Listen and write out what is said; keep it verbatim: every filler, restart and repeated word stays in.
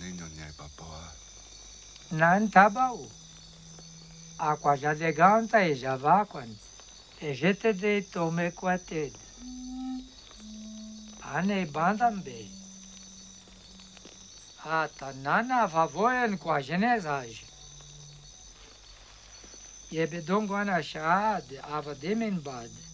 niño ni papoa. Nan tabau. Aqua já de ganta e já vacuan. E jete de tome quated. Ane bandambe. Ata nana favoen qua genesage. Je bedongo ana shaad ava demen bad.